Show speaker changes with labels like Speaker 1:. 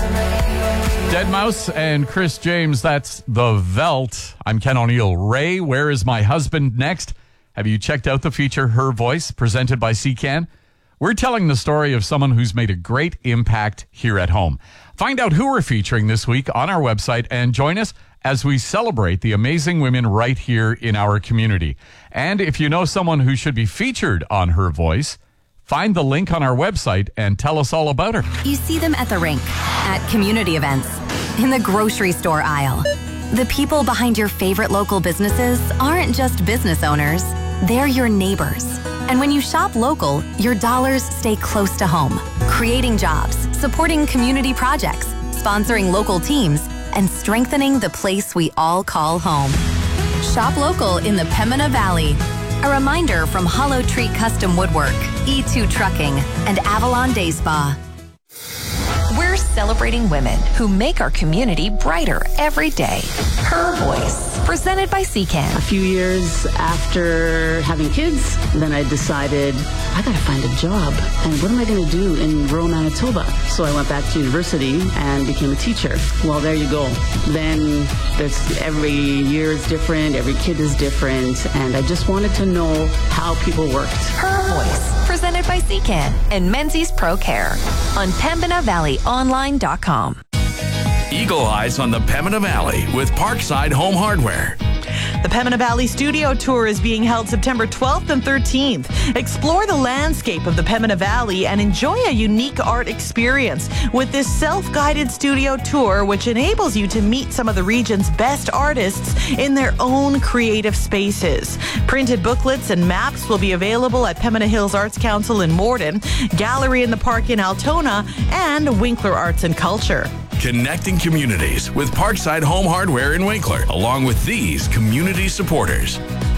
Speaker 1: Deadmau5 and Chris James, that's The Veldt. I'm Ken O'Neill. Ray, Where Is My Husband Next? Have you checked out the feature Her Voice, presented by CCAN? We're telling the story of someone who's made a great impact here at home. Find out who we're featuring this week on our website and join us as we celebrate the amazing women right here in our community. And if you know someone who should be featured on Her Voice, find the link on our website and tell us all about her.
Speaker 2: You see them at the rink, at community events, in the grocery store aisle. The people behind your favorite local businesses aren't just business owners, they're your neighbors. And when you shop local, your dollars stay close to home, creating jobs, supporting community projects, sponsoring local teams, and strengthening the place we all call home. Shop local in the Pembina Valley. A reminder from Hollow Tree Custom Woodwork, E2 Trucking, and Avalon Day Spa.
Speaker 3: We're celebrating women who make our community brighter every day. Her Voice, presented by CCAN.
Speaker 4: A few years after having kids, then I decided I gotta find a job. And what am I gonna do in rural Manitoba? So I went back to university and became a teacher. Well, there you go. Then every year is different, every kid is different, and I just wanted to know how people worked.
Speaker 3: Her Voice, presented by CCAN and Menzies Pro Care on PembinaValleyOnline.com.
Speaker 5: Eagle Eyes on the Pembina Valley with Parkside Home Hardware.
Speaker 6: The Pembina Valley Studio Tour is being held September 12th and 13th. Explore the landscape of the Pembina Valley and enjoy a unique art experience with this self-guided studio tour, which enables you to meet some of the region's best artists in their own creative spaces. Printed booklets and maps will be available at Pembina Hills Arts Council in Morden, Gallery in the Park in Altona, and Winkler Arts and Culture.
Speaker 5: Connecting communities with Parkside Home Hardware in Winkler, along with these community supporters.